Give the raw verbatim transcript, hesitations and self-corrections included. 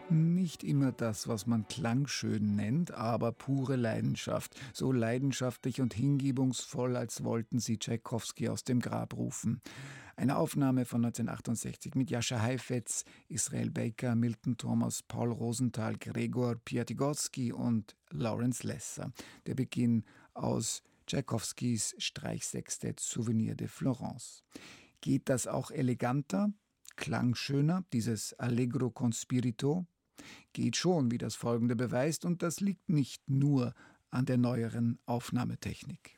Nicht immer das, was man klangschön nennt, aber pure Leidenschaft. So leidenschaftlich und hingebungsvoll, als wollten sie Tschaikowski aus dem Grab rufen. Eine Aufnahme von neunzehnhundertachtundsechzig mit Jascha Heifetz, Israel Baker, Milton Thomas, Paul Rosenthal, Gregor Piatigorsky und Lawrence Lesser. Der Beginn aus Tschaikowskis Streichsextett Souvenir de Florence. Geht das auch eleganter? Klang schöner, dieses Allegro con spirito? Geht schon, wie das Folgende beweist, und das liegt nicht nur an der neueren Aufnahmetechnik.